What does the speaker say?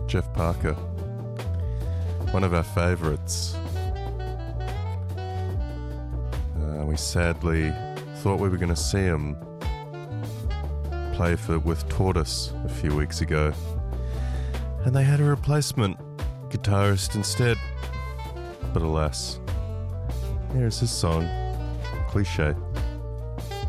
Jeff Parker, one of our favourites. We sadly thought we were going to see him play with Tortoise a few weeks ago, and they had a replacement guitarist instead. But alas, here's his song, Cliche.